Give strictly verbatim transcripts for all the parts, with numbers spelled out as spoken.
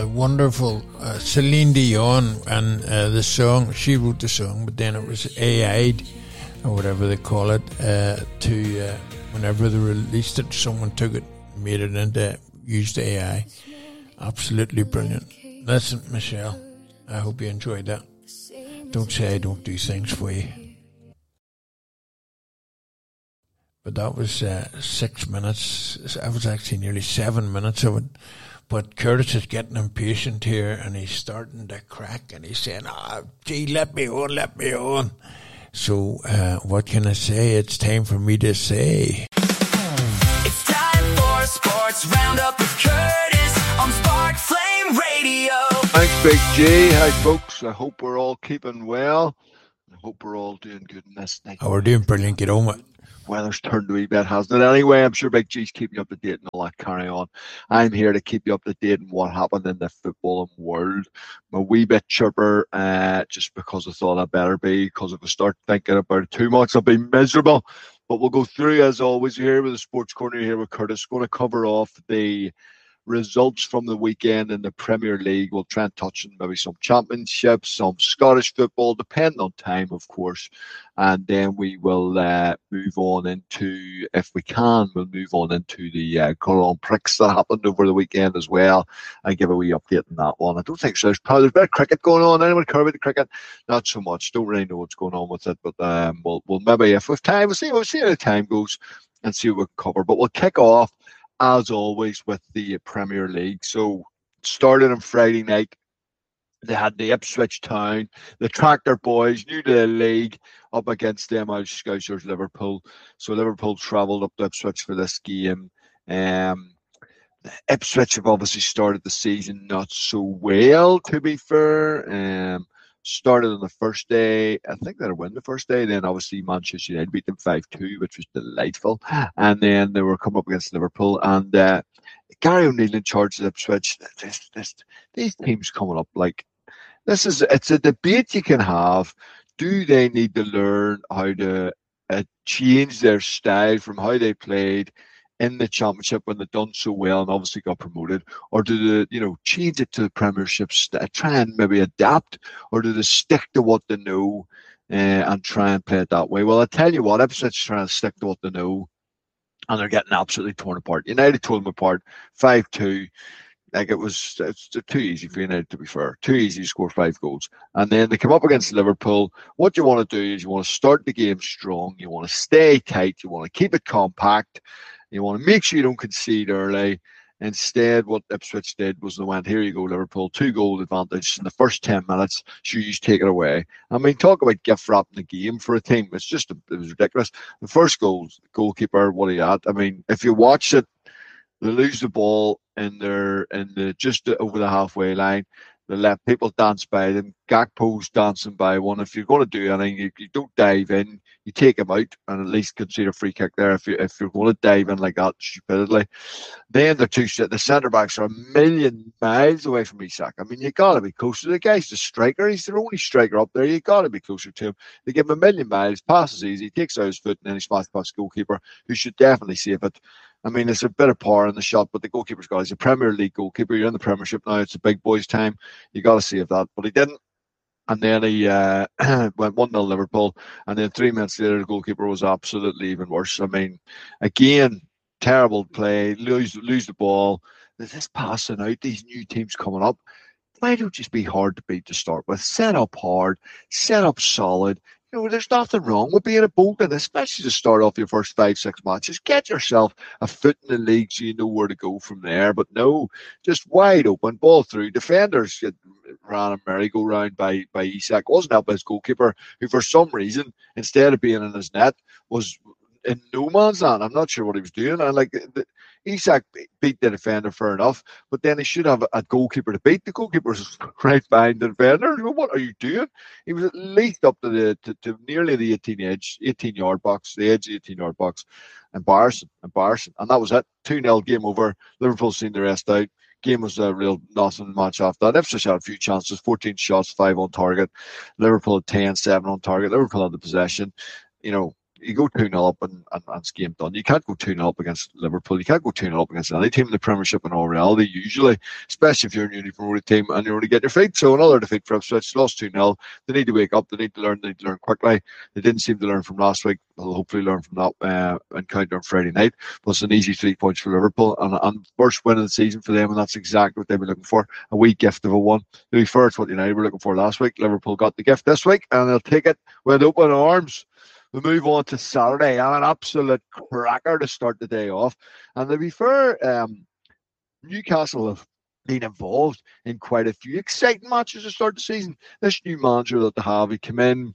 Wonderful uh, Celine Dion, and uh, the song, she wrote the song, but then it was A I'd or whatever they call it, uh, to uh, whenever they released it, someone took it, made it into, used A I. Absolutely brilliant. Listen, Michelle, I hope you enjoyed that. Don't say I don't do things for you. But that was uh, six minutes. I was actually nearly seven minutes of it. But Curtis is getting impatient here, and he's starting to crack, and he's saying, oh, gee, let me on, let me on. So uh, what can I say? It's time for me to say. It's time for Sports Roundup with Curtis on Spark Flame Radio. Thanks, Big G. Hi, folks. I hope we're all keeping well. I hope we're all doing good in this night. Oh, we're doing brilliant. Get on with it. Weather's turned a wee bit, hasn't it? Anyway, I'm sure Big G's keeping you up to date and all that carry on. I'm here to keep you up to date on what happened in the footballing world. I'm a wee bit chirper uh, just because I thought I'd better be, because if I start thinking about it too much, I'll be miserable. But we'll go through, as always, here with the Sports Corner here with Curtis. Going to cover off the results from the weekend in the Premier League. We'll try and touch on maybe some championships, some Scottish football, depending on time, of course. And then we will uh, move on into, if we can, we'll move on into the uh, Grand Prix that happened over the weekend as well, and give a wee update on that one. I don't think so. There's probably there's a bit of cricket going on. Anyone care about the cricket? Not so much. Don't really know what's going on with it, but um, we'll, we'll maybe, if we have time, we'll see, we'll see how the time goes and see what we can cover. But we'll kick off, as always, with the Premier League. So, started on Friday night, they had the Ipswich Town, the Tractor Boys, new to the league, up against them out Scousers Liverpool. So, Liverpool travelled up to Ipswich for this game. Um, Ipswich have obviously started the season not so well, to be fair. Um, started on the first day. I think they'll win the first day. Then obviously Manchester United beat them five two, which was delightful. And then they were coming up against Liverpool. And uh, Gary O'Neill in charge of Ipswich. This, this, these teams coming up, like, this is, it's a debate you can have. Do they need to learn how to uh, change their style from how they played in the Championship when they've done so well and obviously got promoted, or do they, you know, change it to the Premiership, st- try and maybe adapt, or do they stick to what they know uh, and try and play it that way? Well, I tell you what, Ipswich trying to stick to what they know, and they're getting absolutely torn apart. United tore them apart, five two. Like, it was, it's too easy for United, to be fair. Too easy to score five goals. And then they come up against Liverpool. What you want to do is you want to start the game strong. You want to stay tight. You want to keep it compact. You want to make sure you don't concede early. Instead, what Ipswich did was they went, here you go, Liverpool, two goal advantage in the first ten minutes. Sure, you take it away. I mean, talk about gift wrapping the game for a team. It's just, it was ridiculous. The first goal, goalkeeper, what he had. I mean, if you watch it, they lose the ball in their in the just over the halfway line. They let people dance by them. Gakpo's dancing by one. If you're going to do anything, you, you don't dive in. You take him out and at least concede a free kick there. If you if you're going to dive in like that stupidly, then the two the centre backs are a million miles away from Isak. I mean, you got to be closer. The guy's the striker. He's the only striker up there. You got to be closer to him. They give him a million miles. Passes easy. Takes out his foot and then he smashes past the goalkeeper, who should definitely save it. I mean, it's a bit of power in the shot, but the goalkeeper's got. He's a Premier League goalkeeper. You're in the Premiership now. It's a big boys' time. You got to save that, but he didn't. And then he uh, went one nil Liverpool, and then three minutes later, the goalkeeper was absolutely even worse. I mean, again, terrible play, lose lose the ball. There's this passing out, these new teams coming up. Why don't you just be hard to beat to start with? Set up hard, set up solid. You know, there's nothing wrong with being a Bolton, especially to start off your first five, six matches. Get yourself a foot in the league so you know where to go from there. But no, just wide open, ball through. Defenders get, ran a merry-go-round by, by Isak. Wasn't helped by his goalkeeper, who for some reason, instead of being in his net, was in no man's land. I'm not sure what he was doing. And like the, Isak beat the defender, fair enough, but then he should have a goalkeeper to beat. The goalkeeper's right behind the defender. What are you doing? He was at least up to the to, to nearly the eighteen edge, eighteen yard box, the edge of the eighteen yard box. Embarrassing, embarrassing. And that was it. two nil, game over. Liverpool seen the rest out. Game was a real nothing match after that. Ipswich had a few chances, fourteen shots, five on target. Liverpool had ten, seven on target. Liverpool had the possession. You know, you go two nil up and, and, and it's game done. You can't go two nil up against Liverpool. You can't go two nil up against any team in the Premiership in all reality, usually, especially if you're a newly promoted team and you're only getting your feet. So another defeat for Ipswich, lost two nil. They need to wake up. They need to learn. They need to learn quickly. They didn't seem to learn from last week. They'll hopefully learn from that uh, encounter on Friday night. But it's an easy three points for Liverpool and, and first win of the season for them, and that's exactly what they've been looking for. A wee gift of a one. To be fair, it's what United were looking for last week. Liverpool got the gift this week, and they'll take it with open arms. We move on to Saturday, and an absolute cracker to start the day off. And to be fair, um, Newcastle have been involved in quite a few exciting matches to start the season. This new manager that they have, he came in,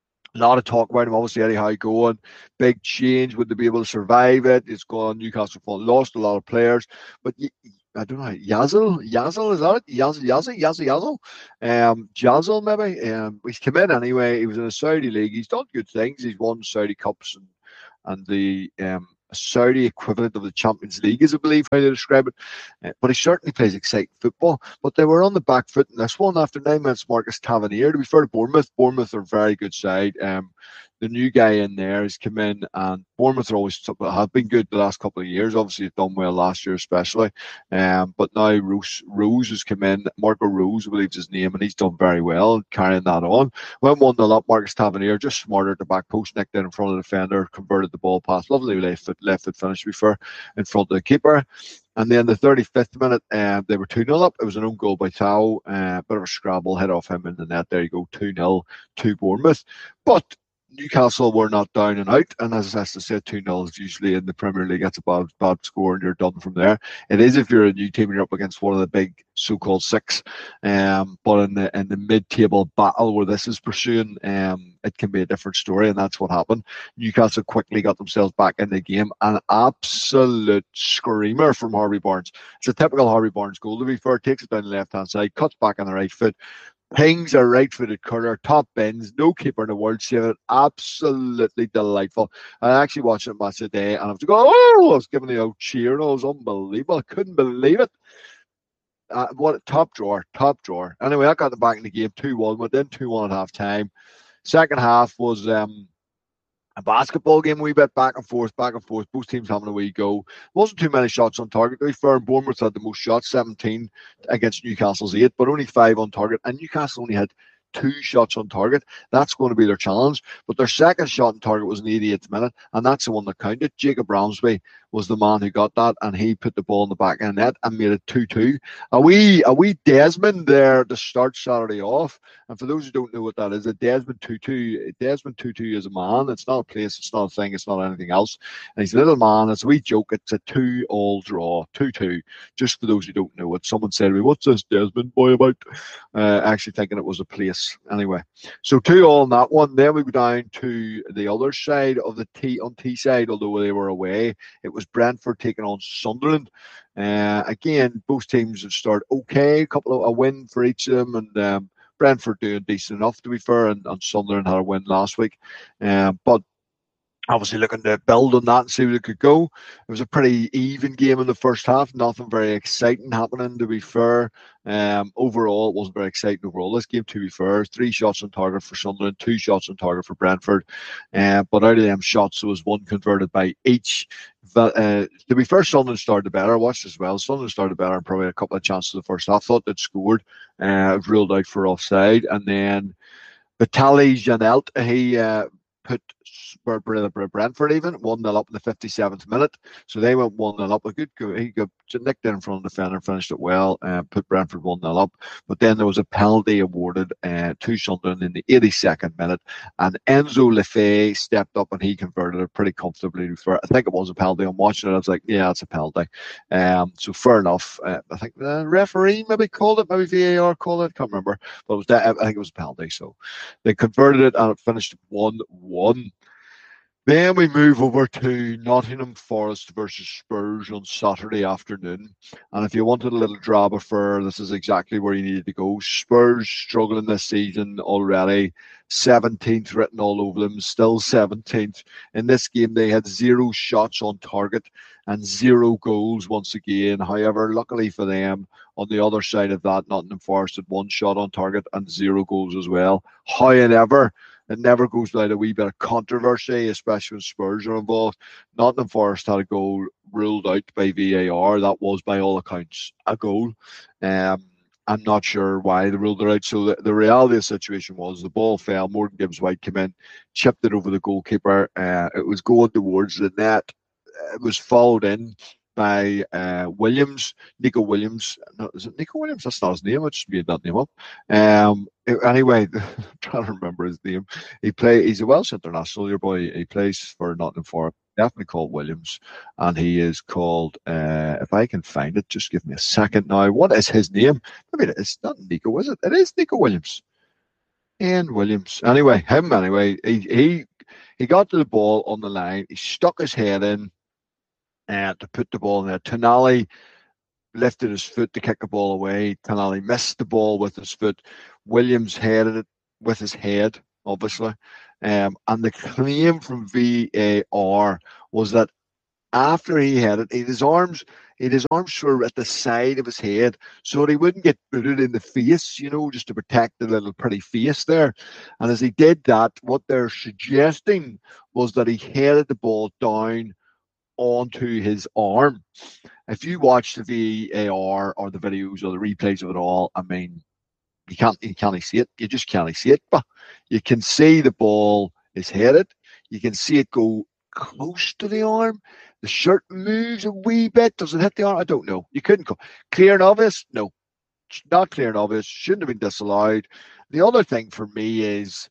a lot of talk about him, obviously Eddie Howe going, big change, would they be able to survive it? It's gone, Newcastle lost a lot of players, but I don't know, Yazil, Yazil, is that it? Yazil, Yazil, Yazil, Yazil, um, Yazil maybe. Um, he's come in anyway. He was in the Saudi league. He's done good things. He's won Saudi Cups and and the um, Saudi equivalent of the Champions League, is I believe how they describe it. Uh, but he certainly plays exciting football. But they were on the back foot in this one after nine minutes. Marcus Tavernier, to be fair to Bournemouth, Bournemouth are a very good side. Um, the new guy in there has come in, and Bournemouth are always have been good the last couple of years. Obviously, they've done well last year, especially. Um, but now Rose, Rose has come in. Marco Rose, I believe is his name, and he's done very well carrying that on. Went one nil up. Marcus Tavernier just smarter at the back post, nicked in in front of the defender, converted the ball past. Lovely left foot, left foot finish, to be fair, in front of the keeper. And then the thirty-fifth minute, uh, they were two nil up. It was an own goal by Tao. Uh, bit of a scrabble, hit off him in the net. There you go, two nil to Bournemouth. But Newcastle were not down and out, and as I said, two nil is usually in the Premier League. That's a bad, bad score, and you're done from there. It is if you're a new team and you're up against one of the big so-called six. Um, but in the in the mid-table battle where this is pursuing, um, it can be a different story, and that's what happened. Newcastle quickly got themselves back in the game. An absolute screamer from Harvey Barnes. It's a typical Harvey Barnes goal, to be fair. Takes it down the left-hand side, cuts back on the right foot, pings a right-footed curler, top bins, no keeper in the world save it. Absolutely delightful. I actually watched it match today, and I was going, oh, I was giving the old cheer, and it was unbelievable. I couldn't believe it. Uh, what top drawer, top drawer. Anyway, I got them back in the game, two one, went in two one at half time. Second half was um, a basketball game, a wee bit back and forth, back and forth. Both teams having a wee go. Wasn't too many shots on target. To be fair, Bournemouth had the most shots, seventeen against Newcastle's eight, but only five on target. And Newcastle only had two shots on target. That's going to be their challenge. But their second shot on target was in the eighty-eighth minute, and that's the one that counted. Jacob Ramsby was the man who got that, and he put the ball in the back end net and made it two two. A wee, a wee Desmond there to start Saturday off. And for those who don't know what that is, a Desmond two two, Desmond two two is a man. It's not a place, it's not a thing, it's not anything else. And he's a little man. It's a wee joke. It's a two-all draw, two two. Just for those who don't know it. Someone said to me, what's this Desmond boy about? Uh, actually thinking it was a place. Anyway, so two all on that one. Then we go down to the other side of the T on T side, although they were away. It was Brentford taking on Sunderland. Uh, again, both teams have started okay, a couple of a win for each of them, and um, Brentford doing decent enough, to be fair, and, and Sunderland had a win last week. Um, but obviously looking to build on that and see where it could go. It was a pretty even game in the first half. Nothing very exciting happening, to be fair. Um, overall, it wasn't very exciting overall. This game, to be fair, three shots on target for Sunderland, two shots on target for Brentford. Uh, but out of them shots, there was one converted by each. Uh, to be fair, Sunderland started better. I watched as well. Sunderland started better and probably a couple of chances in the first half. Thought they'd scored. Uh, it was ruled out for offside. And then Vitaly Janelt, he uh, put Brentford even one nil up in the fifty-seventh minute, so they went one nil up. A good go. He got nicked in front of the defender, finished it well, and uh, put Brentford one nil up. But then there was a penalty awarded uh, to Sunderland in the eighty-second minute, and Enzo Lefebvre stepped up and he converted it pretty comfortably. I think it was a penalty. I'm watching it, I was like, yeah, it's a penalty. Um, so fair enough. Uh, I think the referee maybe called it, maybe V A R called it. I can't remember, but it was that, I think it was a penalty. So they converted it and it finished one one. Then we move over to Nottingham Forest versus Spurs on Saturday afternoon. And if you wanted a little drab affair, this is exactly where you needed to go. Spurs struggling this season already. seventeenth written all over them, still seventeenth. In this game, they had zero shots on target and zero goals once again. However, luckily for them, on the other side of that, Nottingham Forest had one shot on target and zero goals as well. However, it never goes without a wee bit of controversy, especially when Spurs are involved. Nottingham Forest had a goal ruled out by V A R. That was, by all accounts, a goal. Um, I'm not sure why they ruled it out. So the, the reality of the situation was the ball fell. Morgan Gibbs White came in, chipped it over the goalkeeper. Uh, it was going towards the net. It was followed in by uh, Williams, Nico Williams. No, is it Nico Williams? That's not his name. I just made that name up. Um, anyway, I'm trying to remember his name. He play. He's a Welsh international. Your boy. He plays for Nottingham Forest. Definitely called Williams, and he is called. Uh, if I can find it, just give me a second now. What is his name? Maybe it's not Nico, is it? It is Nico Williams. Ian Williams. Anyway, him. Anyway, he he he got to the ball on the line. He stuck his head in. Uh, to put the ball in there. Tonali lifted his foot to kick the ball away. Tonali missed the ball with his foot. Williams headed it with his head, obviously. Um, and the claim from V A R was that after he had it, he had his arms, he had his arms were at the side of his head so that he wouldn't get booted in the face, you know, just to protect the little pretty face there. And as he did that, what they're suggesting was that he headed the ball down onto his arm. If you watch the V A R or the videos or the replays of it all, I mean, you can't you can't see it. You just can't see it. But you can see the ball is headed. You can see it go close to the arm. The shirt moves a wee bit. Does it hit the arm? I don't know. You couldn't go clear and obvious. No, not clear and obvious. Shouldn't have been disallowed. The other thing for me is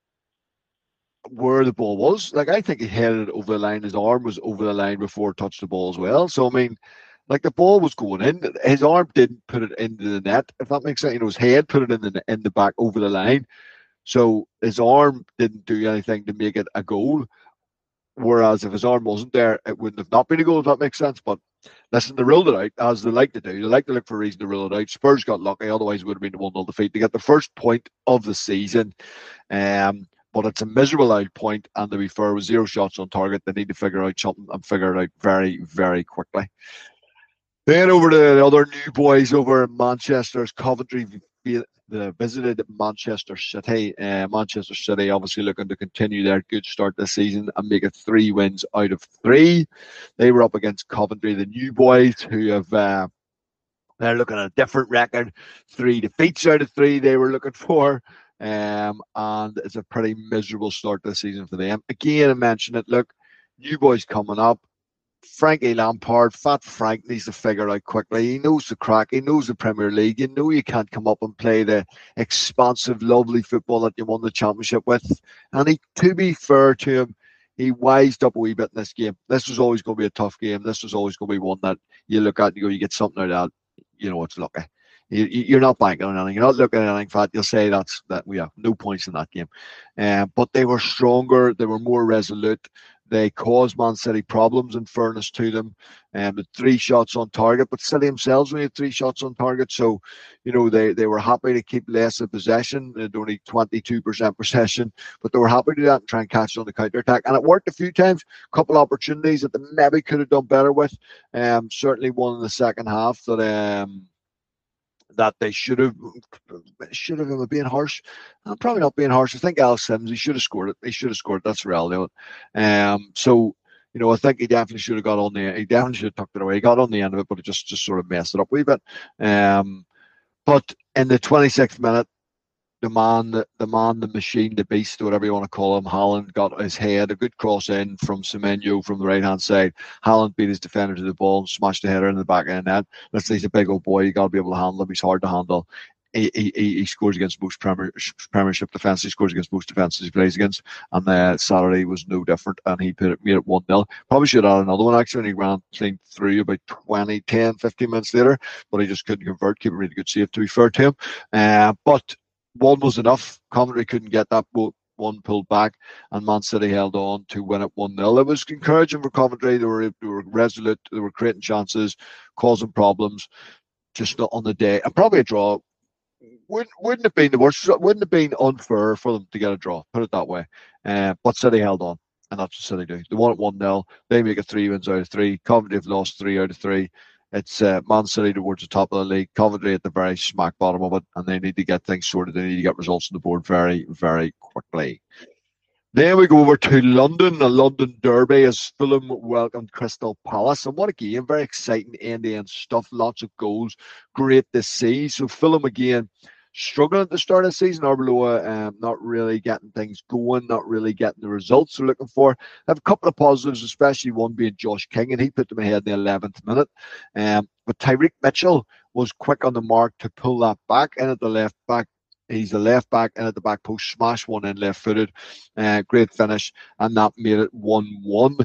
where the ball was. Like, I think he headed it over the line. His arm was over the line before it touched the ball as well. So, I mean, like, the ball was going in. His arm didn't put it into the net, if that makes sense. You know, his head put it in the in the back over the line. So his arm didn't do anything to make it a goal. Whereas if his arm wasn't there, it wouldn't have not been a goal, if that makes sense. But listen, they ruled it out, as they like to do. They like to look for a reason to rule it out. Spurs got lucky, otherwise it would have been a one nil defeat. They got the first point of the season. Um But it's a miserable out point, and to be fair, with zero shots on target, they need to figure out something and figure it out very, very quickly. Then over to the other new boys over in Manchester's Coventry. They visited Manchester City. Uh, Manchester City obviously looking to continue their good start this season and make it three wins out of three. They were up against Coventry, the new boys, who have uh, they're looking at a different record. Three defeats out of three they were looking for. Um, and it's a pretty miserable start to the season for them. Again, I mentioned it. Look, new boys coming up. Frankie Lampard, Fat Frank, needs to figure out quickly. He knows the crack. He knows the Premier League. You know you can't come up and play the expansive, lovely football that you won the championship with. And he, to be fair to him, he wised up a wee bit in this game. This was always going to be a tough game. This was always going to be one that you look at and you go, you get something out of that. You know, it's lucky. You, you're not banking on anything. You're not looking at anything fat. You'll say that's that we have no points in that game. Um, but they were stronger. They were more resolute. They caused Man City problems, in fairness to them. Um, the three shots on target, but City themselves only had three shots on target. So, you know, they, they were happy to keep less of possession. They had only twenty-two percent possession, but they were happy to do that and try and catch it on the counter-attack. And it worked a few times. A couple opportunities that they maybe could have done better with. Um, certainly one in the second half that... Um, that they should have should have been being harsh. I'm probably not being harsh. I think Alex Sims, he should have scored it. He should have scored it. That's the reality of it. Um, so, you know, I think he definitely should have got on the he definitely should have tucked it away. He got on the end of it, but it just, just sort of messed it up a wee bit. Um, but in the twenty-sixth minute, the man, the, the man, the machine, the beast, whatever you want to call him, Haaland got his head, a good cross in from Semenyo from the right-hand side. Haaland beat his defender to the ball and smashed the header in the back of the net. Let's say he's a big old boy. You got to be able to handle him. He's hard to handle. He, he, he scores against most premier, Premiership defences. He scores against most defences he plays against. And uh, Saturday was no different, and he put it, made it one nil. Probably should have had another one, actually, and he ran clean through about twenty, ten, fifteen minutes later, but he just couldn't convert. Keep a really good save, to be fair to him. Uh, but one was enough. Coventry couldn't get that one pulled back, and Man City held on to win it one nil. It was encouraging for Coventry. They were, they were resolute. They were creating chances, causing problems, just not on the day. And probably a draw wouldn't, wouldn't have been the worst. Wouldn't have been unfair for them to get a draw, put it that way. Uh, but City held on, and that's what City do. They won it one nil. They make it three wins out of three. Coventry have lost three out of three. It's uh, Man City towards the top of the league, Coventry at the very smack bottom of it, and they need to get things sorted. They need to get results on the board very, very quickly. Then we go over to London, a London derby as Fulham welcomed Crystal Palace. And what a game, very exciting end-to-end stuff, lots of goals, great to see. So Fulham again, struggling at the start of the season. Arbeloa um, not really getting things going, not really getting the results they're looking for. They have a couple of positives, especially one being Josh King, and he put them ahead in the eleventh minute. Um, but Tyreek Mitchell was quick on the mark to pull that back in at the left back. He's the left back in at the back post, smash one in left footed. Uh, great finish, and that made it one one.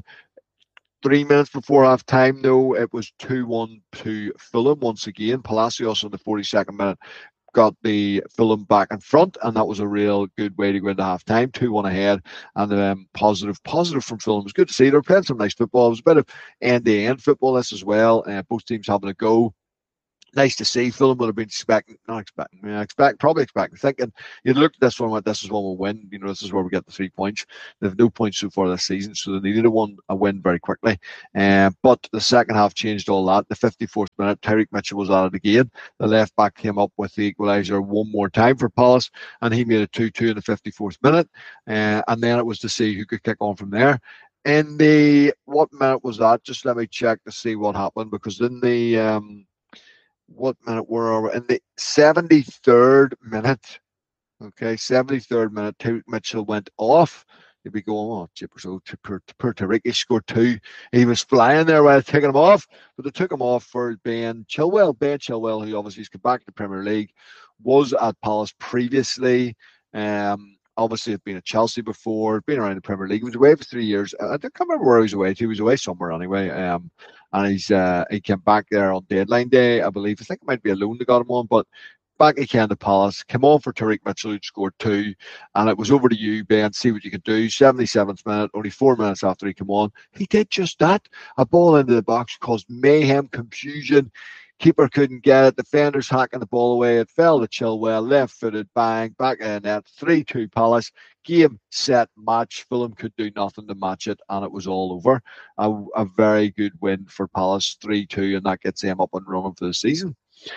Three minutes before half time, though, it was two one to Fulham once again. Palacios in the forty-second minute got the Fulham back in front, and that was a real good way to go into half time. two one ahead, and um, positive positive from Fulham. It was good to see. They're playing some nice football. It was a bit of end-to-end football this as well. Uh, both teams having a go. Nice to see. Fulham would have been expecting, not expecting, I mean, expect, probably expecting, thinking, you'd looked at this one and went, this is one we'll win. You know, this is where we get the three points. They have no points so far this season, so they needed a, one, a win very quickly. Um, but the second half changed all that. The fifty-fourth minute, Tyreek Mitchell was at it again. The left back came up with the equaliser one more time for Palace, and he made it two two in the fifty-fourth minute. Uh, and then it was to see who could kick on from there. In the, what minute was that? Just let me check to see what happened, because in the, um, what minute were we? In the seventy-third minute, okay, seventy-third minute, Tyreek Mitchell went off. He'd be going, oh, chipper, so poor Tyreek, he scored two. He was flying there while taking him off, but they took him off for Ben Chilwell. Ben Chilwell, who obviously has come back to the Premier League, was at Palace previously. Um, obviously had been at Chelsea before, been around the Premier League. He was away for three years. I don't remember where he was away to. He was away somewhere anyway. Um, and he's uh, he came back there on deadline day, I believe. I think it might be a loan that got him on, but back again to Palace. Came on for Tyreek Mitchell, who scored two. And it was over to you, Ben. See what you could do. seventy-seventh minute, only four minutes after he came on. He did just that. A ball into the box caused mayhem, confusion. Keeper couldn't get it. Defenders hacking the ball away. It fell to Chilwell. Left-footed, bang, back in net. three two Palace. Game, set, match. Fulham could do nothing to match it, and it was all over. A, a very good win for Palace, three two, and that gets them up and running for the season.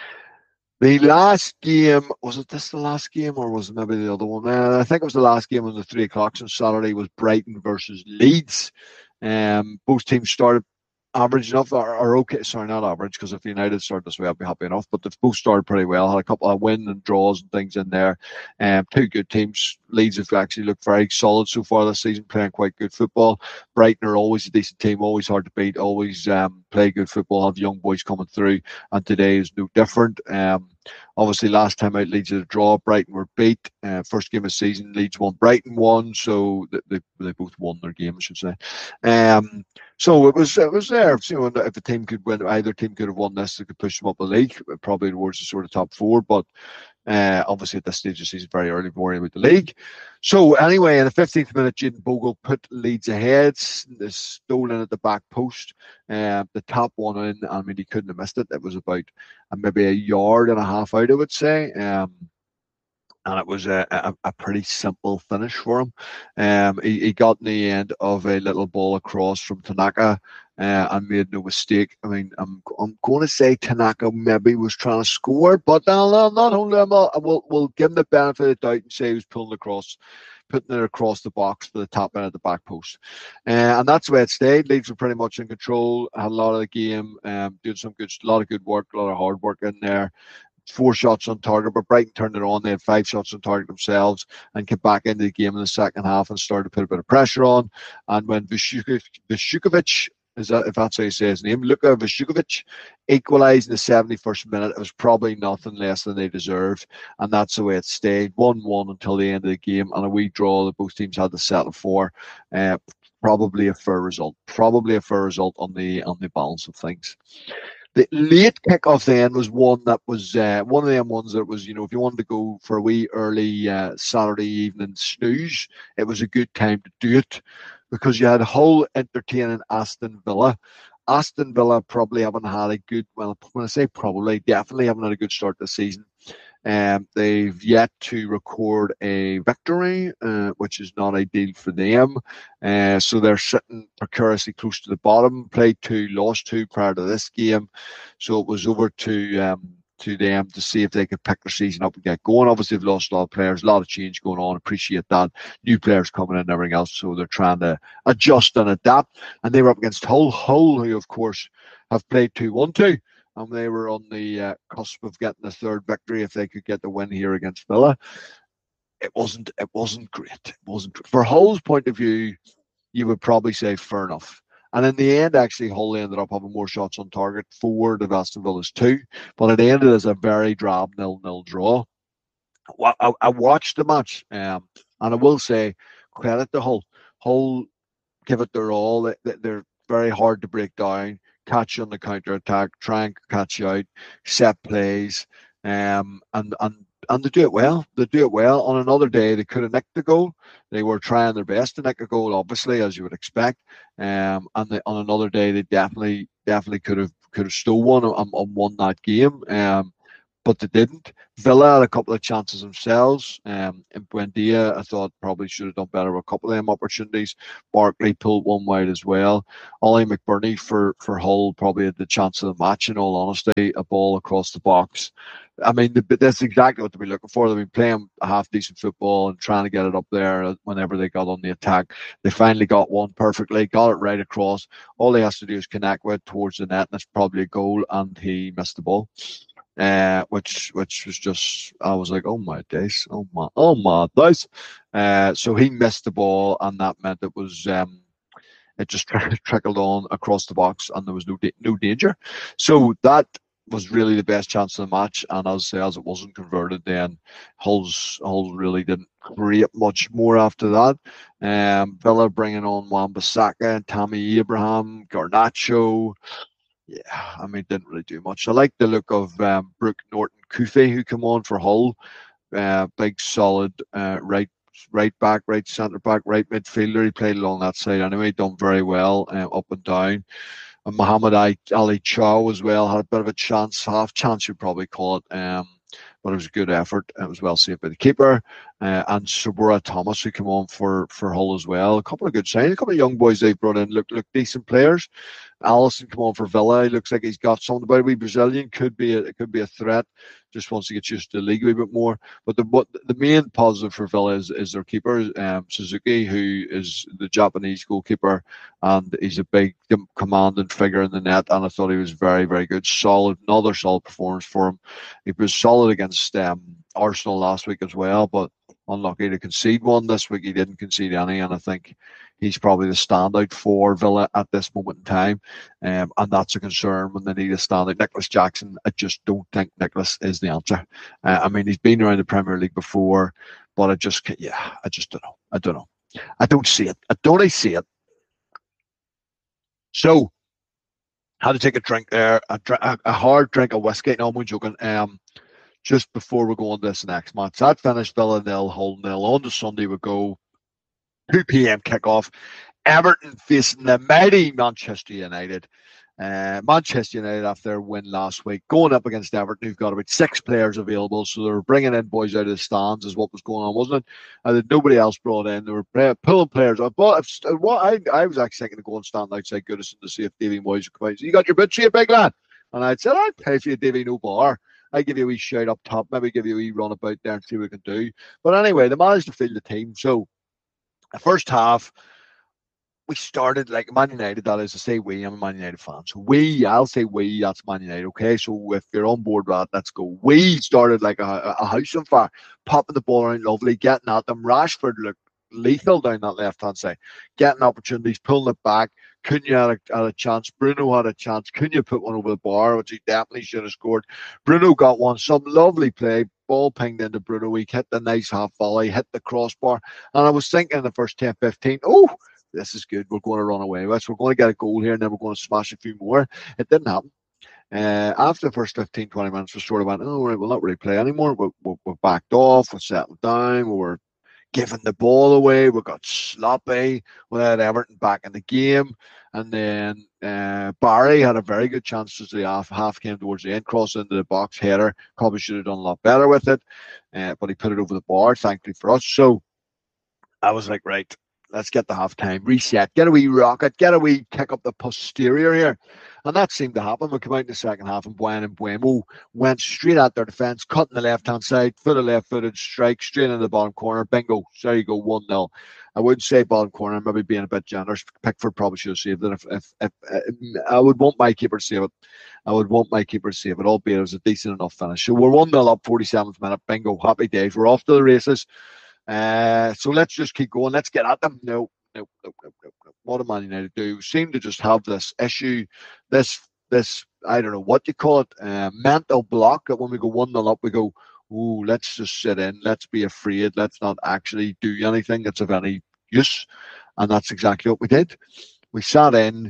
The last game, was it this the last game, or was it maybe the other one? Uh, I think it was the last game on the three o'clock on Saturday, was Brighton versus Leeds. Um, both teams started average enough, or, or okay, sorry, not average, because if United started this way, I'd be happy enough, but they've both started pretty well, had a couple of wins and draws and things in there. Um, two good teams. Leeds have actually looked very solid so far this season, playing quite good football. Brighton are always a decent team, always hard to beat, always um, play good football, have young boys coming through, and today is no different. Um, obviously, last time out, Leeds had a draw, Brighton were beat. Uh, first game of the season, Leeds won, Brighton won, so they, they, they both won their game, I should say. Um, so it was it was there. You know, if a team could win, either team could have won this, they could push them up the league, probably towards the sort of top four, but Uh, obviously, at this stage of the season, very early, worrying about the league. So, anyway, in the fifteenth minute, Jayden Bogle put Leeds ahead. They stole in at the back post. Uh, the top one in, I mean, he couldn't have missed it. It was about uh, maybe a yard and a half out, I would say. Um, and it was a, a, a pretty simple finish for him. Um, he, he got in the end of a little ball across from Tanaka. Uh, and made no mistake. I mean, I'm I'm going to say Tanaka maybe was trying to score, but I'll not hold him. I will we'll give him the benefit of the doubt and say he was pulling across, putting it across the box for the top end of the back post. Uh, and that's the way it stayed. Leeds were pretty much in control, had a lot of the game, um, doing some good, a lot of good work, a lot of hard work in there. Four shots on target, but Brighton turned it on. They had five shots on target themselves and came back into the game in the second half and started to put a bit of pressure on. And when Vučković, is that, if that's how you say his name, Luka Vučković equalised in the seventy-first minute, it was probably nothing less than they deserved, and that's the way it stayed, one one until the end of the game, and a wee draw that both teams had to settle for. Uh, probably a fair result, probably a fair result on the on the balance of things. The late kickoff then was one that was uh, one of them ones that was, you know, if you wanted to go for a wee early uh, Saturday evening snooze, it was a good time to do it, because you had Hull entertaining Aston Villa. Aston Villa probably haven't had a good, well, when I say probably, definitely haven't had a good start this season. Um, they've yet to record a victory, uh, which is not ideal for them. Uh, so they're sitting precariously close to the bottom. Played two, lost two prior to this game. So it was over to um, to them to see if they could pick their season up and get going. Obviously, they've lost a lot of players, a lot of change going on. Appreciate that. New players coming in and everything else. So they're trying to adjust and adapt. And they were up against Hull. Hull, who, of course, have played two one two. And they were on the uh, cusp of getting a third victory if they could get the win here against Villa. It wasn't. It wasn't great. It wasn't for Hull's point of view. You would probably say fair enough. And in the end, actually, Hull ended up having more shots on target, four to Aston Villa's two. But it ended as a very drab nil-nil draw. I, I watched the match, um, and I will say credit to Hull. Hull give it their all. They, they're very hard to break down. Catch you on the counter attack, try and catch you out, set plays, um, and and and they do it well. They do it well. On another day, they could have nicked the goal. They were trying their best to nick a goal, obviously, as you would expect. Um, and they, on another day, they definitely definitely could have could have stole one and, and won that game. Um, but they didn't. Villa had a couple of chances themselves. Um, in Buendia, I thought probably should have done better with a couple of them opportunities. Barkley pulled one wide as well. Ollie McBurney for, for Hull probably had the chance of the match, in all honesty, a ball across the box. I mean, the, that's exactly what they've been looking for. They've been playing a half-decent football and trying to get it up there whenever they got on the attack. They finally got one perfectly, got it right across. All he has to do is connect with towards the net, and it's probably a goal, and he missed the ball. Uh, which which was just, I was like, oh my days, oh my, oh my days. Uh, so he missed the ball, and that meant it was um, it just trickled on across the box, and there was no da- no danger. So that was really the best chance of the match. And as as it wasn't converted, then Hull's Hull really didn't create much more after that. Um, Villa bringing on Wan-Bissaka and Tammy Abraham, Garnacho. Yeah, I mean, didn't really do much. I like the look of um, Brooke Norton-Kufi, who came on for Hull. Uh, big, solid uh, right right back, right centre back, right midfielder. He played along that side anyway, done very well uh, up and down. And Muhammad Ali Chow as well had a bit of a chance, half chance you'd probably call it. Um, but it was a good effort. It was well saved by the keeper. Uh, and Sabura Thomas, who came on for, for Hull as well. A couple of good signs. A couple of young boys they brought in look look decent players. Allison come on for Villa. He looks like he's got something about him. Brazilian could be a, it could be a threat. Just wants to get used to the league a wee bit more. But the what, the main positive for Villa is, is their keeper, um, Suzuki, who is the Japanese goalkeeper, and he's a big commanding figure in the net. And I thought he was very, very good. Solid, another solid performance for him. He was solid against um, Arsenal last week as well, but unlucky to concede one this week. He didn't concede any, and I think he's probably the standout for Villa at this moment in time. Um, and that's a concern when they need a standout. Nicholas Jackson, I just don't think Nicholas is the answer. Uh, I mean, he's been around the Premier League before, but I just, yeah, I just don't know. I don't know. I don't see it. I don't see it. So, had to take a drink there, a, a, a hard drink of whiskey. No, I'm joking. Um, just before we go on to this next match. That finished Villa nil, Hull nil. On to Sunday we go. two p.m. kickoff. Everton facing the mighty Manchester United. Uh, Manchester United, after their win last week, going up against Everton, who've got about six players available. So they were bringing in boys out of the stands, is what was going on, wasn't it? And then nobody else brought in. They were play, pulling players out. But if, what I, I was actually thinking of going and stand outside Goodison to see if Davy Moyes would come out. So, you got your boots here, big lad? And I'd said, I'd pay for you, Davy, no bar. I give you a wee shout up top, maybe give you a wee run about there and see what we can do. But anyway, they managed to field the team. So the first half, we started like Man United, that is to say we, I'm a Man United fan. So we, I'll say we, that's Man United, okay? So if you're on board with that, let's go. We started like a, a house on fire, popping the ball around lovely, getting at them. Rashford looked lethal down that left-hand side, getting opportunities, pulling it back. Cunha had a, had a chance. Bruno had a chance. Cunha put one over the bar, which he definitely should have scored. Bruno got one. Some lovely play. Ball pinged into Bruno. He hit the nice half volley, hit the crossbar. And I was thinking in the first ten fifteen, oh, this is good. We're going to run away with this. We're going to get a goal here, and then we're going to smash a few more. It didn't happen. Uh, after the first fifteen, twenty minutes, we sort of went, oh, right, we'll not really play anymore. We, we, we backed off. We settled down. We were giving the ball away. We got sloppy. We had Everton back in the game. And then uh, Barry had a very good chance as the half, half came towards the end, cross into the box, header. Probably should have done a lot better with it. Uh, but he put it over the bar, thankfully for us. So I was like, right, let's get the half time, reset, get a wee rocket, get a wee kick up the posterior here. And that seemed to happen. We came out in the second half and Buen and Buemo went straight at their defence, cutting the left-hand side, foot of left-footed strike, straight into the bottom corner. Bingo. There you go, one nil. I wouldn't say bottom corner, maybe being a bit generous. Pickford probably should have saved it. If, if, if, if I would want my keeper to save it. I would want my keeper to save it, albeit it was a decent enough finish. So we're one nil up, forty-seventh minute. Bingo. Happy days. We're off to the races. Uh, so let's just keep going. Let's get at them. No, no, no, no, no, no. What do Man United do? We seem to just have this issue, this, this, I don't know what you call it, uh, mental block that when we go one nil up, we go, ooh, let's just sit in. Let's be afraid. Let's not actually do anything that's of any use. And that's exactly what we did. We sat in.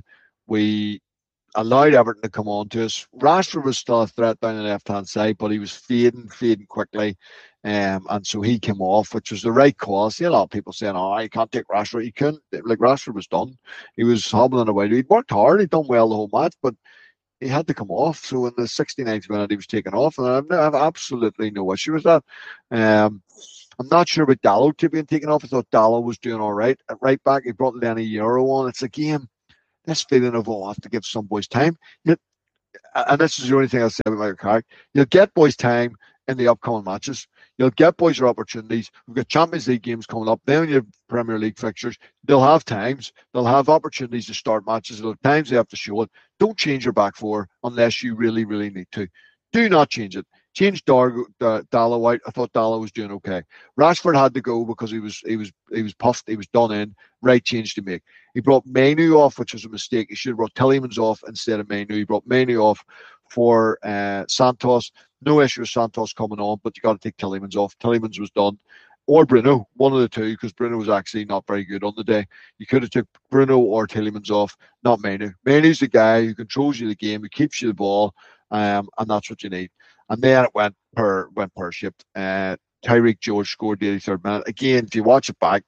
We allowed Everton to come on to us. Rashford was still a threat down the left-hand side, but he was fading, fading quickly. Um, and so he came off, which was the right call. I see a lot of people saying, oh, you can't take Rashford. You couldn't. Like, Rashford was done. He was hobbling away. He'd worked hard. He'd done well the whole match, but he had to come off. So in the sixty-ninth minute, he was taken off, and I've, I've absolutely no issue with that. Um, I'm not sure about Dallo to being taken off. I thought Dallo was doing all right. At right back, he brought Lenny Euro on. It's a game. This feeling of, oh, I have to give some boys time. You, and this is the only thing I'll say about Michael Carrick. You'll get boys time in the upcoming matches. You'll get boys your opportunities. We've got Champions League games coming up. Then you have Premier League fixtures. They'll have times. They'll have opportunities to start matches. They'll have times they have to show it. Don't change your back four unless you really, really need to. Do not change it. Change Dar- Dar- Dallo out. I thought Dallo was doing okay. Rashford had to go because he was he was he was puffed. He was done in. Right change to make. He brought Mainu off, which was a mistake. He should have brought Tielemans off instead of Mainu. He brought Mainu off for uh, Santos. No issue with Santos coming on, but you got to take Tielemans off. Tielemans was done. Or Bruno, one of the two, because Bruno was actually not very good on the day. You could have took Bruno or Tielemans off, not Mainu. Mainu's the guy who controls you the game, who keeps you the ball, um, and that's what you need. And then it went per went pear-shaped. Uh, Tyreek George scored the eighty-third minute. Again, if you watch it back,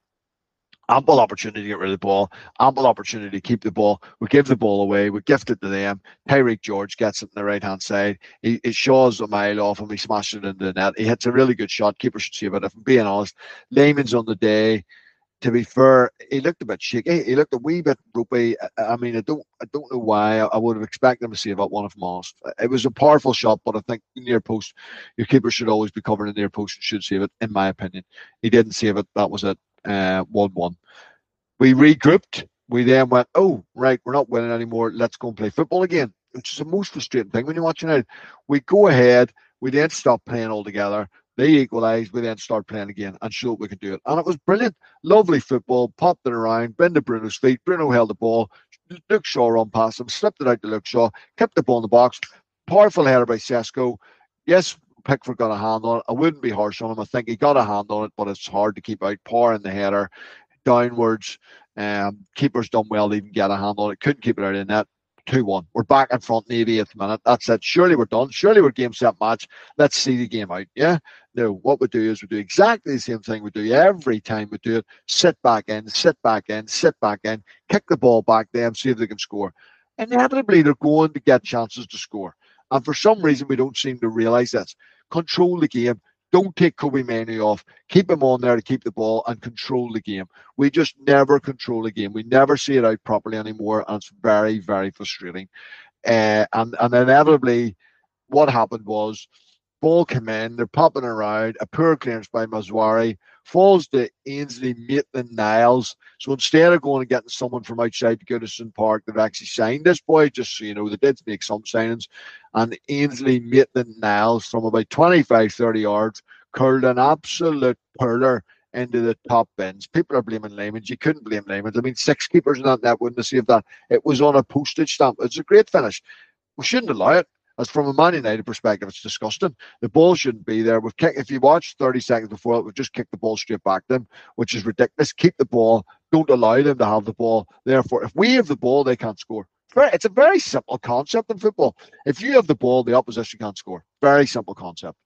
ample opportunity to get rid of the ball, ample opportunity to keep the ball. We give the ball away, we gift it to them. Tyreek George gets it on the right-hand side. He, he Shaw's a mile off him, he smashes it into the net. He hits a really good shot. Keeper should save it. If I'm being honest, Lehman's on the day. To be fair, he looked a bit shaky. He looked a wee bit ropey. I, I mean, I don't, I don't know why. I, I would have expected him to save up one of them honest. It was a powerful shot, but I think near post, your keeper should always be covering the near post and should save it, in my opinion. He didn't save it. That was it. Uh, one one. We regrouped. We then went, oh, right, we're not winning anymore. Let's go and play football again, which is the most frustrating thing when you're watching it. We go ahead. We then stop playing altogether. They equalised. We then start playing again and show we could do it. And it was brilliant. Lovely football. Popped it around. Been to Bruno's feet. Bruno held the ball. Luke Shaw run past him. Slipped it out to Luke Shaw. Kept the ball in the box. Powerful header by Sesko. Yes, Pickford got a hand on it. I wouldn't be harsh on him. I think he got a hand on it, but it's hard to keep out. Power in the header. Downwards. Um, keeper's done well to even get a hand on it. Couldn't keep it out of the net. two one. We're back in front in the eightieth minute. That's it. Surely we're done. Surely we're game, set, match. Let's see the game out. Yeah? No, what we do is we do exactly the same thing we do every time we do it. Sit back in, sit back in, sit back in, kick the ball back to them, see if they can score. Inevitably, they're going to get chances to score. And for some reason, we don't seem to realise this. Control the game. Don't take Kobe Mainoo off. Keep him on there to keep the ball and control the game. We just never control the game. We never see it out properly anymore, and it's very, very frustrating. Uh, and, and inevitably, what happened was, ball came in, they're popping around, a poor clearance by Mazwari, falls to Ainsley Maitland-Niles. So instead of going and getting someone from outside to Goodison Park, they've actually signed this boy, just so you know, they did make some signings. And Ainsley Maitland-Niles from about twenty-five, thirty yards curled an absolute perler into the top bins. People are blaming Layman. You couldn't blame Layman. I mean, six keepers in that net wouldn't have saved that. It was on a postage stamp. It's a great finish. We shouldn't allow it. As from a Man United perspective, it's disgusting. The ball shouldn't be there. We've kicked, if you watch thirty seconds before it, we've just kicked the ball straight back to them, which is ridiculous. Keep the ball. Don't allow them to have the ball. Therefore, if we have the ball, they can't score. It's a very simple concept in football. If you have the ball, the opposition can't score. Very simple concept.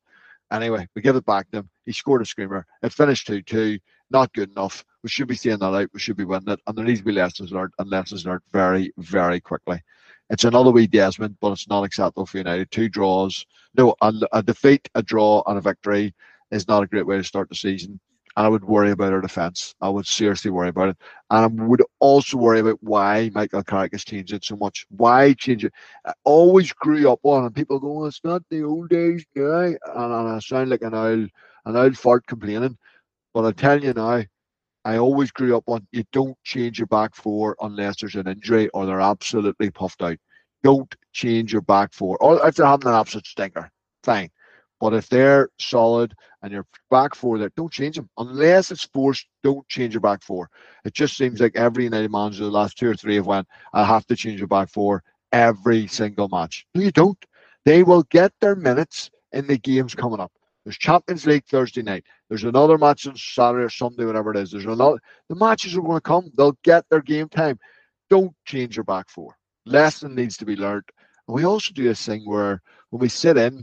Anyway, we give it back to him. He scored a screamer. It finished two two. Not good enough. We should be seeing that out. We should be winning it. And there needs to be lessons learned, and lessons learned very, very quickly. It's another wee Desmond, but it's not acceptable for United. Two draws. No, a, a defeat, a draw, and a victory is not a great way to start the season. And I would worry about our defence. I would seriously worry about it. And I would also worry about why Michael Carrick has changed it so much. Why change it? I always grew up on, and people go, oh, it's not the old days now. And, and I sound like an owl, an owl fart complaining. But I tell you now, I always grew up on, you don't change your back four unless there's an injury or they're absolutely puffed out. Don't change your back four. Or if they're having an absolute stinker, fine. But if they're solid and your back four there, don't change them. Unless it's forced, don't change your back four. It just seems like every United manager the last two or three have went, I have to change your back four every single match. No, you don't. They will get their minutes in the games coming up. There's Champions League Thursday night. There's another match on Saturday or Sunday, whatever it is. There's another. The matches are going to come. They'll get their game time. Don't change your back four. Lesson needs to be learned. And we also do this thing where when we sit in,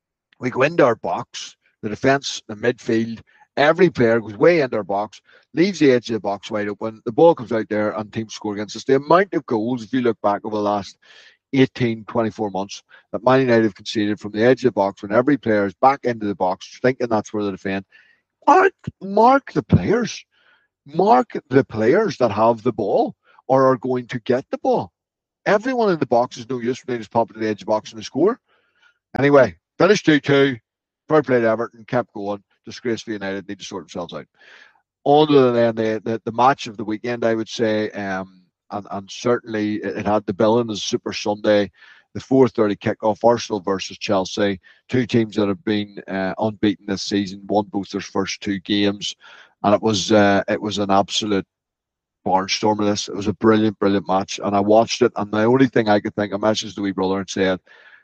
we go into our box, the defence, the midfield, every player goes way into our box, leaves the edge of the box wide open. The ball comes out there and teams score against us. The amount of goals, if you look back over the last eighteen, twenty-four months that Man United have conceded from the edge of the box when every player is back into the box thinking that's where they defend. Mark, mark the players. Mark the players that have the ball or are going to get the ball. Everyone in the box is no use when they just pop to the edge of the box and they score. Anyway, finished two two. Fair play to Everton, kept going. Disgrace for United, need to sort themselves out. On to the, the, the, the match of the weekend, I would say. Um, And, and certainly it had the billing as Super Sunday, the four thirty kickoff, Arsenal versus Chelsea, two teams that have been uh, unbeaten this season, won both their first two games, and it was uh, it was an absolute barnstorm of this. It was a brilliant, brilliant match, and I watched it, and the only thing I could think, I messaged the wee brother and said,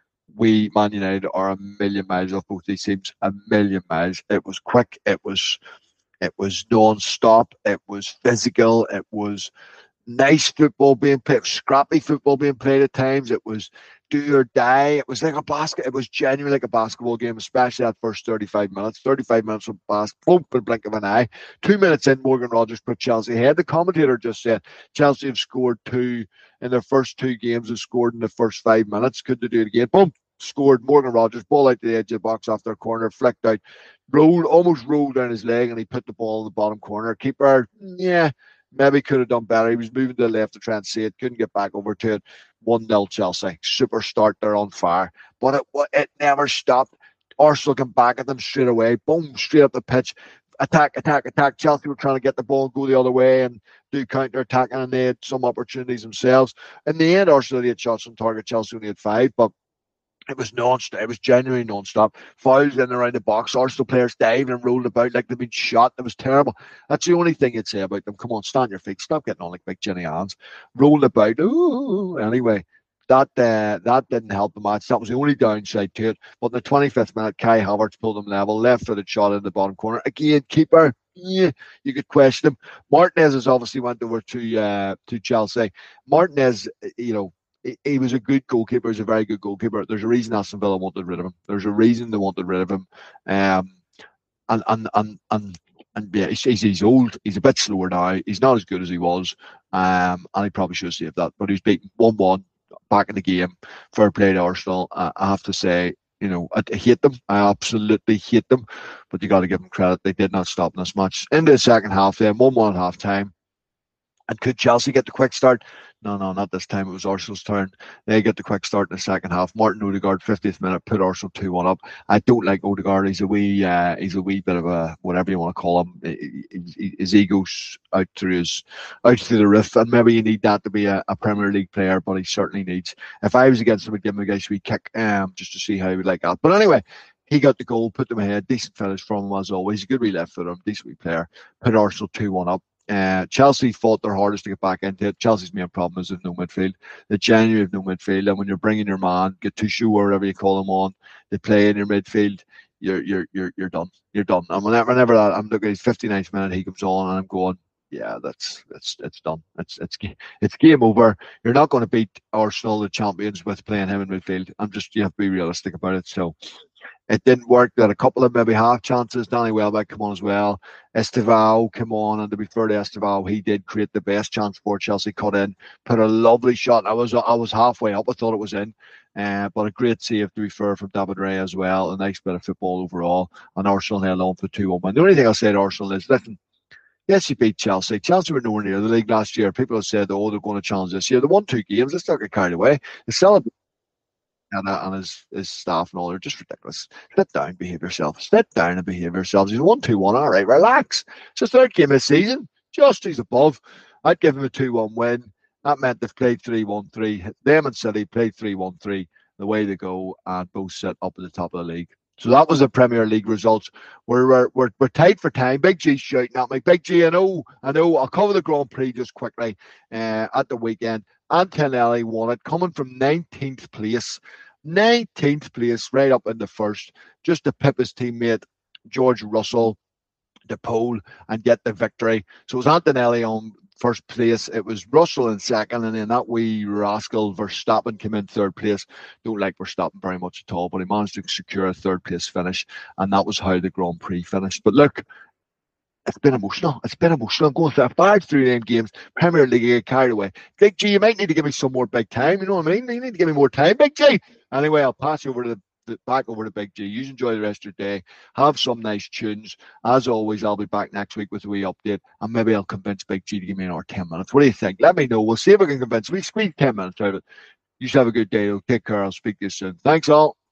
we, Man United, are a million miles off both these teams, a million miles. It was quick, it was, it was non-stop, it was physical, it was nice football being played, scrappy football being played at times. It was do or die. It was like a basket. It was genuinely like a basketball game, especially that first thirty-five minutes. thirty-five minutes of basketball, boom, blink of an eye. Two minutes in, Morgan Rogers put Chelsea ahead. The commentator just said Chelsea have scored two in their first two games, have scored in the first five minutes. Could they do it again? Boom, scored. Morgan Rogers, ball out to the edge of the box off their corner, flicked out, rolled, almost rolled down his leg, and he put the ball in the bottom corner. Keeper, yeah, maybe could have done better. He was moving to the left to try and see it. Couldn't get back over to it. one nil Chelsea. Super start. They're on fire. But it, it never stopped. Arsenal came back at them straight away. Boom, straight up the pitch. Attack, attack, attack. Chelsea were trying to get the ball and go the other way and do counter-attacking, and they had some opportunities themselves. In the end, Arsenal had eight shots on target. Chelsea only had five. But it was non-stop. It was genuinely non-stop. Fouls in and around the box. Arsenal players dived and rolled about like they'd been shot. It was terrible. That's the only thing you'd say about them. Come on, stand your feet. Stop getting on like big Jenny Hands. Rolled about. Ooh. Anyway, that uh, that didn't help the match. That was the only downside to it. But in the twenty-fifth minute, Kai Havertz pulled them level. Left-footed shot in the bottom corner. Again, keeper. Yeah, you could question him. Martinez has obviously went over to uh, to Chelsea. Martinez, you know, he was a good goalkeeper. He's a very good goalkeeper. There's a reason Aston Villa wanted rid of him. There's a reason they wanted rid of him. Um, and and and and and yeah, he's, he's old. He's a bit slower now. He's not as good as he was. Um, and he probably should have saved that. But he's beaten one one back in the game. Fair play to Arsenal. Uh, I have to say, you know, I, I hate them. I absolutely hate them. But you got to give them credit. They did not stop in this match. Into the second half, then one one at half time. And could Chelsea get the quick start? No, no, not this time. It was Arsenal's turn. They get the quick start in the second half. Martin Odegaard, fiftieth minute, put Arsenal two one up. I don't like Odegaard. He's a wee, uh, he's a wee bit of a whatever you want to call him. His ego's out through his, out through the roof, and maybe you need that to be a, a Premier League player. But he certainly needs. If I was against him, I'd give him a nice wee kick, um, just to see how he would like that. But anyway, he got the goal, put them ahead. Decent finish from him as always. A good wee left footer, decent wee player. Put Arsenal two one up. Uh, Chelsea fought their hardest to get back into it. Chelsea's main problem is there's no midfield. They genuinely have no midfield, and when you're bringing your man, get Gattuso or whatever you call him on, they play in your midfield. You're you're you're you're done. You're done. And whenever, whenever that, I'm looking at his fifty-ninth minute, he comes on, and I'm going, yeah, that's it's it's done. It's it's it's game over. You're not going to beat Arsenal, the champions, with playing him in midfield. I'm just you have to be realistic about it. So It didn't work. They had a couple of maybe half chances. Danny Welbeck come on as well. Estevao came on, and to be fair to Estevao, he did create the best chance for Chelsea. Cut in, put a lovely shot. I was I was halfway up. I thought it was in, uh, but a great save to be fair from David Ray as well. A nice bit of football overall, and Arsenal held on for two one win. The only thing I'll say to Arsenal is, listen, yes, you beat Chelsea. Chelsea were nowhere near the league last year. People have said, oh, they're going to challenge this year. They won two games. Let's not get carried away. They celebrate. And, uh, and his, his staff and all, they're just ridiculous. Sit down, behave yourself. Sit down and behave yourselves. He's one two one, all right, relax. It's his third game of the season. Just he's above. I'd give him a two one win. That meant they've played three one three. Them and City played three one three. The way they go, and both sit up at the top of the league. So that was the Premier League results. We're we're we're, we're tight for time. Big G shouting at me. Big G, I know, I know. I'll cover the Grand Prix just quickly. Uh, at the weekend, Antonelli won it, coming from nineteenth place. nineteenth place, right up in the first, just to pip his teammate George Russell to pole and get the victory. So it was Antonelli on first place. It was Russell in second, and then that wee rascal Verstappen came in third place. Don't like Verstappen very much at all, but he managed to secure a third place finish, and that was how the Grand Prix finished. But look, it's been emotional. It's been emotional. I'm going through five through them games. Premier League, get carried away. Big G, you might need to give me some more big time. You know what I mean? You need to give me more time, Big G. Anyway, I'll pass you over to the, the back over to Big G. You enjoy the rest of your day. Have some nice tunes. As always, I'll be back next week with a wee update, and maybe I'll convince Big G to give me another ten minutes. What do you think? Let me know. We'll see if I can convince. We squeeze ten minutes out of it. You should have a good day. Take care. I'll speak to you soon. Thanks all.